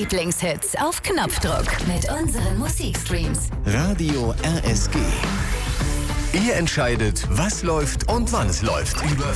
Lieblingshits auf Knopfdruck mit unseren Musikstreams. Radio RSG. Ihr entscheidet, was läuft und wann es läuft. Über